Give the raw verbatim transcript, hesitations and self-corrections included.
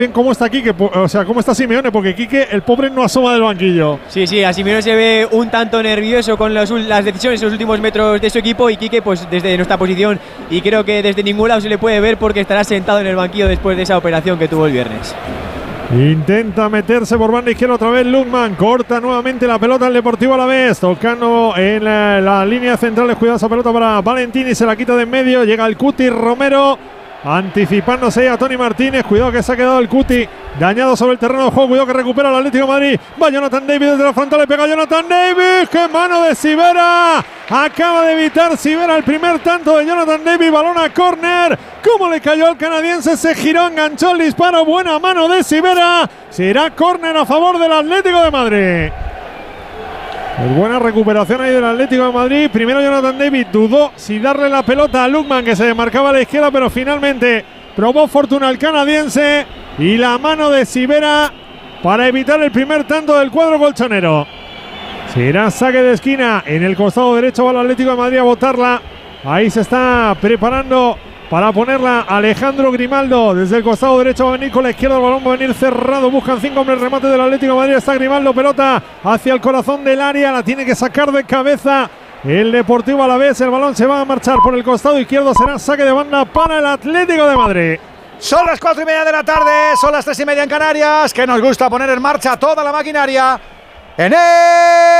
cómo está Quique, o sea, cómo está Simeone, porque Quique, el pobre, no asoma del banquillo. Sí, sí, a Simeone se ve un tanto nervioso con los, las decisiones en los últimos metros de su equipo, y Quique, pues desde nuestra posición, y creo que desde ningún lado se le puede ver porque estará sentado en el banquillo después de esa operación que tuvo el viernes. Intenta meterse por banda izquierda otra vez Lukman, corta nuevamente la pelota al Deportivo Alavés, tocando en la, la línea central, cuidado esa pelota para Valentini, se la quita de en medio, llega el Cuti Romero, anticipándose a Tony Martínez. Cuidado que se ha quedado el Cuti dañado sobre el terreno de juego. Cuidado que recupera el Atlético de Madrid. Va Jonathan David desde la frontal. Le pega Jonathan David. ¡Qué mano de Sivera! Acaba de evitar Sivera el primer tanto de Jonathan David. Balón a córner. ¿Cómo le cayó al canadiense? Se giró, enganchó el disparo. Buena mano de Sivera. Será córner a favor del Atlético de Madrid. Pues buena recuperación ahí del Atlético de Madrid. Primero Jonathan David dudó si darle la pelota a Lukman, que se demarcaba a la izquierda, pero finalmente probó fortuna el canadiense y la mano de Sivera para evitar el primer tanto del cuadro colchonero. Será saque de esquina en el costado derecho. Va el Atlético de Madrid a botarla. Ahí se está preparando para ponerla Alejandro Grimaldo. Desde el costado derecho va a venir con la izquierda. El balón va a venir cerrado. Buscan cinco hombres. Remate del Atlético de Madrid. Está Grimaldo. Pelota hacia el corazón del área. La tiene que sacar de cabeza el Deportivo Alavés. El balón se va a marchar por el costado izquierdo. Será saque de banda para el Atlético de Madrid. Son las cuatro y media de la tarde. Son las tres y media en Canarias. Que nos gusta poner en marcha toda la maquinaria en el